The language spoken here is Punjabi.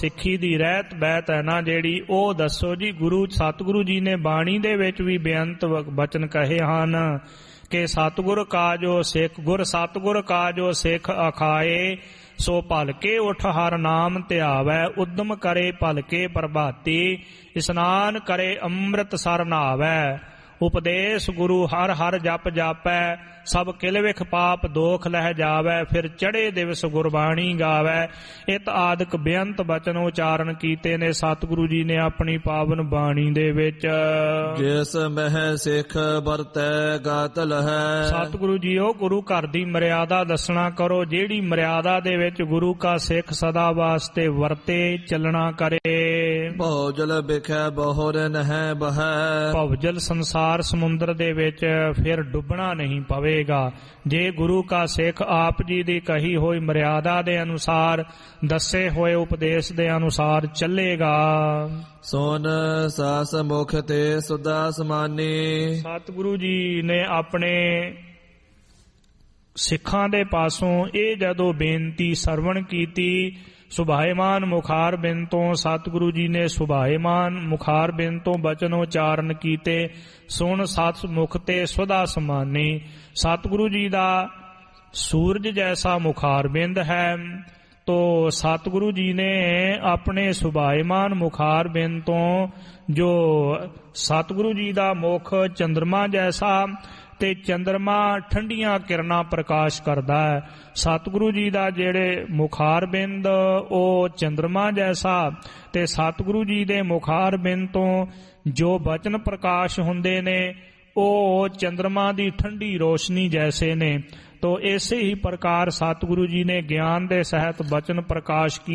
ਸਿੱਖੀ ਦੀ ਰਹਿਤ ਬਹਿਤ ਹੈ ਨਾ ਜਿਹੜੀ, ਉਹ ਦੱਸੋ ਜੀ। ਗੁਰੂ ਸਤਿਗੁਰੂ ਜੀ ਨੇ ਬਾਣੀ ਦੇ ਵਿੱਚ ਵੀ ਬੇਅੰਤ ਬਚਨ ਕਹੇ ਹਨ ਕਿ ਸਤਿਗੁਰ ਕਾ ਜੋ ਸਿੱਖ ਗੁਰ ਸਤਿਗੁਰ ਕਾ ਜੋ ਸਿੱਖ ਅਖਾਏ, ਸੋ ਭਲਕੇ ਉਠ ਹਰ ਨਾਮ ਧਿਆਵੈ, ਉਦਮ ਕਰੇ ਭਲਕੇ ਪ੍ਰਭਾਤੀ, ਇਸਨਾਨ ਕਰੇ ਅੰਮ੍ਰਿਤ ਸਰ ਨਾਵੈ, ਉਪਦੇਸ਼ ਗੁਰੂ ਹਰ ਹਰ ਜਪ ਜਾਪੈ, ਸਭ ਕਿਲ ਵਿਖ ਪਾਪ ਦੋਖ ਲਹਿ ਜਾਵੈ, ਫਿਰ ਚੜੇ ਦਿਵਸ ਗੁਰਬਾਣੀ ਗਾਵੈ। ਇਤ ਆਦਿਕ ਬੇਅੰਤ ਬਚਨ ਉਚਾਰਨ ਕੀਤੇ ਨੇ ਸਤਿਗੁਰੂ ਜੀ ਨੇ ਆਪਣੀ ਪਾਵਨ ਬਾਣੀ ਦੇ ਵਿੱਚ। ਜਿਸ ਮਹਿ ਸਿੱਖ ਵਰਤੈ ਗਤ ਲਹੈ। ਸਤਿਗੁਰੂ ਜੀ ਉਹ ਗੁਰੂ ਘਰ ਦੀ ਮਰਿਆਦਾ ਦੱਸਣਾ ਕਰੋ, ਜਿਹੜੀ ਮਰਿਆਦਾ ਦੇ ਵਿੱਚ ਗੁਰੂ ਕਾ ਸਿੱਖ ਸਦਾ ਵਾਸਤੇ ਵਰਤੇ ਚੱਲਣਾ ਕਰੇ। ਭਉਜਲ ਬਿਖੈ ਬਹੁਰ ਨਹਿ ਬਹੈ। ਭਉਜਲ ਸੰਸਾਰ ਸਮੁੰਦਰ ਦੇ ਵਿੱਚ ਫਿਰ ਡੁੱਬਣਾ ਨਹੀਂ ਪਵੇਗਾ ਜੇ ਗੁਰੂ ਕਾ ਸਿੱਖ ਆਪ ਜੀ ਦੀ ਕਹੀ ਹੋਈ ਮਰਿਆਦਾ ਦੇ ਅਨੁਸਾਰ, ਦੱਸੇ ਹੋਏ ਉਪਦੇਸ਼ ਦੇ ਅਨੁਸਾਰ ਚੱਲੇਗਾ। ਸੋਨ ਸਾਸ ਮੁਖ ਤੇ ਸੁਦਾ ਸਮਾਨੀ। ਸਤਿਗੁਰੂ ਜੀ ਨੇ ਆਪਣੇ ਸਿੱਖਾਂ ਦੇ ਪਾਸੋਂ ਇਹ ਜਦੋਂ ਬੇਨਤੀ ਸਰਵਣ ਕੀਤੀ, ਸੁਭਾਏਮਾਨ ਮੁਖਾਰ ਬਿੰਦ ਤੋਂ ਸਤਿਗੁਰੂ ਜੀ ਨੇ ਸੁਭਾਏਮਾਨ ਮੁਖਾਰ ਬਿੰਦ ਤੋਂ ਬਚਨ ਉਚਾਰਨ ਕੀਤੇ। ਸੁਣ ਸਤ ਮੁਖ ਤੇ ਸੁਦਾ ਸਮਾਨੀ। ਸਤਿਗੁਰੂ ਜੀ ਦਾ ਸੂਰਜ ਜੈਸਾ ਮੁਖਾਰ ਬਿੰਦ ਹੈ, ਤੋ ਸਤਿਗੁਰੂ ਜੀ ਨੇ ਆਪਣੇ ਸੁਭਾਏਮਾਨ ਮੁਖਾਰ ਬਿੰਦ ਤੋਂ, ਜੋ ਸਤਿਗੁਰੂ ਜੀ ਦਾ ਮੁਖ ਚੰਦਰਮਾ ਜੈਸਾ ਤੇ ਚੰਦਰਮਾ ਠੰਡੀਆਂ ਕਿਰਨਾਂ ਪ੍ਰਕਾਸ਼ ਕਰਦਾ ਹੈ, ਸਤਿਗੁਰੂ ਜੀ ਦਾ ਜਿਹੜੇ ਮੁਖਾਰ ਬਿੰਦ ਉਹ ਚੰਦਰਮਾ ਜੈਸਾ, ਤੇ ਸਤਿਗੁਰੂ ਜੀ ਦੇ ਮੁਖਾਰ ਬਿੰਦ ਤੋਂ ਜੋ ਬਚਨ ਪ੍ਰਕਾਸ਼ ਹੁੰਦੇ ਨੇ ਉਹ ਚੰਦਰਮਾ ਦੀ ਠੰਡੀ ਰੋਸ਼ਨੀ ਜੈਸੇ ਨੇ। ਤੋ ਇਸੇ ਹੀ ਪ੍ਰਕਾਰ ਸਤਿਗੁਰੂ ਜੀ ਨੇ ਗਿਆਨ ਦੇ ਸਹਿਤ ਬਚਨ ਪ੍ਰਕਾਸ਼